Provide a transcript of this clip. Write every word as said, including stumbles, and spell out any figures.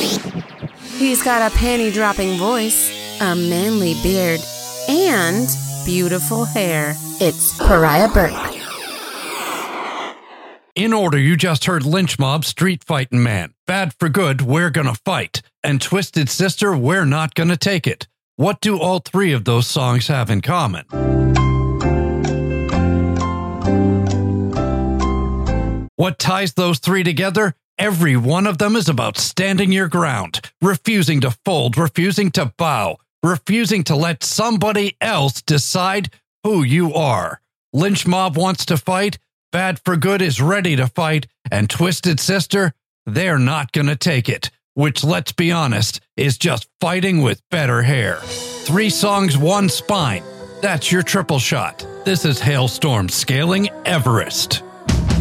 He's got a panty-dropping voice, a manly beard, and beautiful hair. It's Pariah Burke. In order, you just heard Lynch Mob, Street Fightin' Man, Bad for Good, We're Gonna Fight, and Twisted Sister, We're Not Gonna Take It. What do all three of those songs have in common? What ties those three together? Every one of them is about standing your ground, refusing to fold, refusing to bow, refusing to let somebody else decide who you are. Lynch Mob wants to fight, Bad for Good is ready to fight, and Twisted Sister, they're not gonna take it, which, let's be honest, is just fighting with better hair. Three songs, one spine. That's your triple shot. This is Hailstorm Scaling Everest.